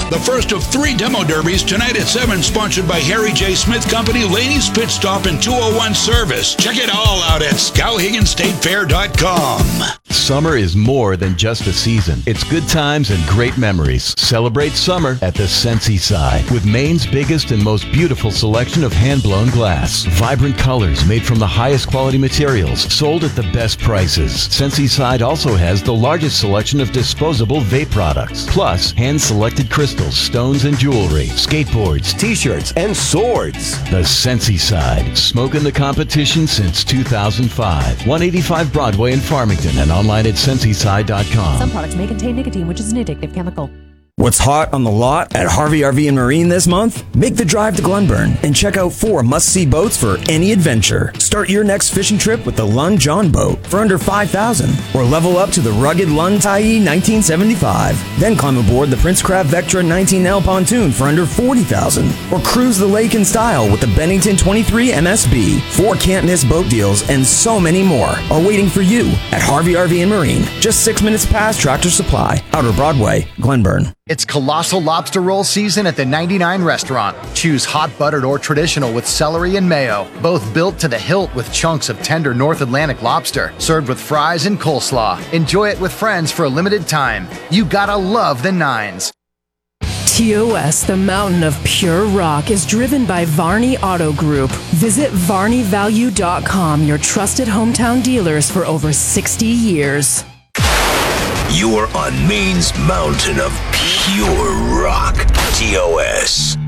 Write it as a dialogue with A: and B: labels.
A: The first of 3 demo derbies tonight at 7, sponsored by Harry J. Smith Company, Laney's Pit Stop, and 201 Service. Check it all out at SkowheganStateFair.com.
B: Summer is more than just a season. It's good times and great memories. Celebrate summer at the Sensi Side with Maine's biggest and most beautiful selection of hand-blown glass. Vibrant colors made from the highest quality materials, sold at the best prices. Sensi Side also has the largest selection of disposable vape products, plus hand-selected crystals, stones, and jewelry, skateboards,
C: t-shirts, and swords.
B: The Sensi Side, smoking the competition since 2005. 185 Broadway in Farmington and online at Sensiside.com.
D: Some products may contain nicotine, which is an addictive chemical.
C: What's hot on the lot at Harvey RV and Marine this month? Make the drive to Glenburn and check out 4 must-see boats for any adventure. Start your next fishing trip with the Lund John boat for under $5,000, or level up to the rugged Lund Tyee 1975. Then climb aboard the Prince Craft Vectra 19L pontoon for under $40,000, or cruise the lake in style with the Bennington 23 MSB. 4 can't-miss boat deals and so many more are waiting for you at Harvey RV and Marine, just 6 minutes past Tractor Supply, Outer Broadway, Glenburn.
E: It's colossal lobster roll season at the 99 restaurant. Choose hot buttered or traditional with celery and mayo, both built to the hilt with chunks of tender North Atlantic lobster, served with fries and coleslaw. Enjoy it with friends for a limited time. You gotta love the Nines.
F: TOS, the mountain of pure rock, is driven by Varney Auto Group. Visit VarneyValue.com, your trusted hometown dealers for over 60 years.
G: You are on Maine's mountain of pure rock. TOS.